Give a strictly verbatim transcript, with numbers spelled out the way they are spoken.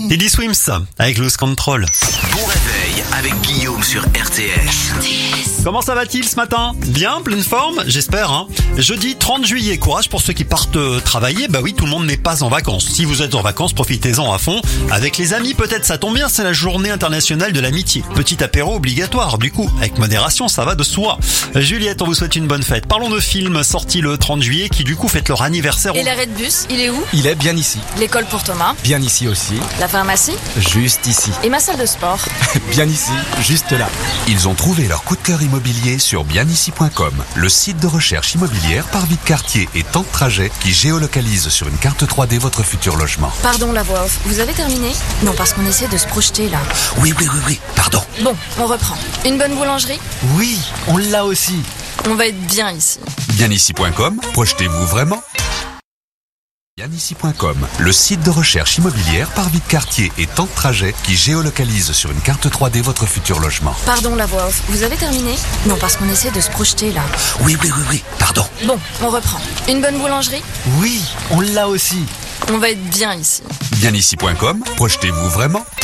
Teddy Swims avec Lose Control. Bon réveil avec Guillaume sur R T S. Comment ça va-t-il ce matin? Bien, pleine forme, j'espère. Hein. Jeudi trente juillet, courage pour ceux qui partent euh, travailler. Bah oui, tout le monde n'est pas en vacances. Si vous êtes en vacances, profitez-en à fond. Avec les amis, peut-être ça tombe bien, c'est la journée internationale de l'amitié. Petit apéro obligatoire, du coup, avec modération, ça va de soi. Juliette, on vous souhaite une bonne fête. Parlons de films sortis le trente juillet qui du coup fêtent leur anniversaire. Et l'arrêt de bus, il est où? Il est bien ici. L'école pour Thomas? Bien ici aussi. La pharmacie? Juste ici. Et ma salle de sport? Bien ici, juste là. Ils ont trouvé leur coup de cœur immobilier sur bien ici point com, le site de recherche immobilière par vie de quartier et temps de trajet qui géolocalise sur une carte trois D votre futur logement. Pardon la voix off, vous avez terminé? Non, parce qu'on essaie de se projeter là. Oui, oui, oui, oui, pardon. Bon, on reprend. Une bonne boulangerie? Oui, on l'a aussi. On va être bien ici. bien ici point com, projetez-vous vraiment? bien ici point com, le site de recherche immobilière par vie de quartier et temps de trajet qui géolocalise sur une carte trois D votre futur logement. Pardon la voix off, vous avez terminé? Non, parce qu'on essaie de se projeter là. Oui, oui, oui, oui, pardon. Bon, on reprend. Une bonne boulangerie? Oui, on l'a aussi. On va être bien ici. bien ici point com, projetez-vous vraiment?